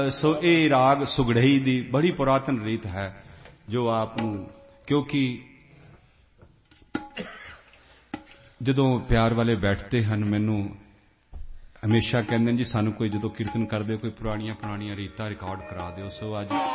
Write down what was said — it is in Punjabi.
ਸੋ ਇਹ ਰਾਗ ਸੁਗੜਈ ਦੀ ਬੜੀ ਪੁਰਾਤਨ ਰੀਤ ਹੈ ਜੋ ਆਪ ਨੂੰ ਕਿਉਂਕਿ ਜਦੋਂ ਪਿਆਰ ਵਾਲੇ ਬੈਠਦੇ ਹਨ ਮੈਨੂੰ ਹਮੇਸ਼ਾ ਕਹਿੰਦੇ ਨੇ ਜੀ ਸਾਨੂੰ ਕੋਈ ਜਦੋਂ ਕੀਰਤਨ ਕਰਦੇ ਕੋਈ ਪੁਰਾਣੀਆਂ ਰੀਤਾਂ ਰਿਕਾਰਡ ਕਰਾ ਦਿਓ ਸੋ ਅੱਜ